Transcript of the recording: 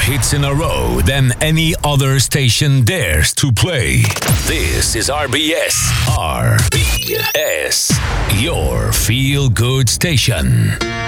hits in a row than any other station dares to play. This is RBS, your feel-good station.